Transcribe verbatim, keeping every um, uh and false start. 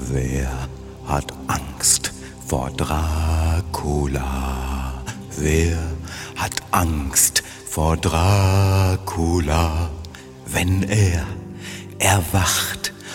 Wer hat Angst vor Dracula? Wer hat Angst vor Dracula? Wenn er erwacht,